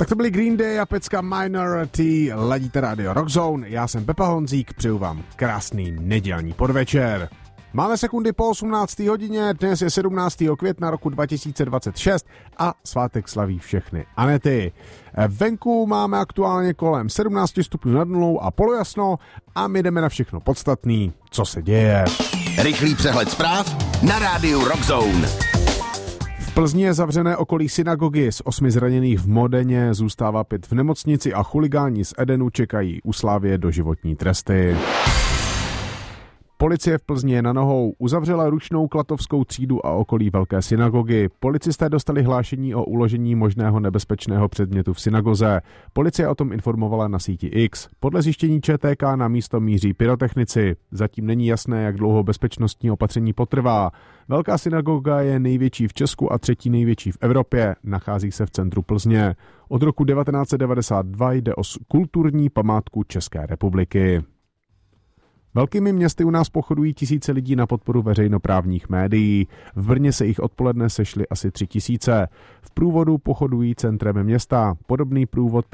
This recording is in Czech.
Tak to byly Green Day a pecka Minority, ladíte rádio Rockzone, já jsem Pepa Honzík, přeju vám krásný nedělní podvečer. Máme sekundy po 18. hodině, dnes je 17. května roku 2026 a svátek slaví všechny Anety. Venku máme aktuálně kolem 17 stupňů nad nulou a polojasno a my jdeme na všechno podstatný, co se děje. Rychlý přehled zpráv na rádiu Rockzone. V Plzni je zavřené okolí synagogy, z 8 zraněných v Modeně zůstává 5 v nemocnici a chuligáni z Edenu čekají u Slavie doživotní tresty. Policie v Plzni je na nohou, uzavřela ručnou klatovskou třídu a okolí velké synagogy. Policisté dostali hlášení o uložení možného nebezpečného předmětu v synagoze. Policie o tom informovala na síti X. Podle zjištění ČTK na místo míří pyrotechnici. Zatím není jasné, jak dlouho bezpečnostní opatření potrvá. Velká synagoga je největší v Česku a třetí největší v Evropě. Nachází se v centru Plzně. Od roku 1992 jde o kulturní památku České republiky. Velkými městy u nás pochodují tisíce lidí na podporu veřejnoprávních médií. V Brně se jich odpoledne sešly asi 3 000. V průvodu pochodují centrem města. Podobný průvod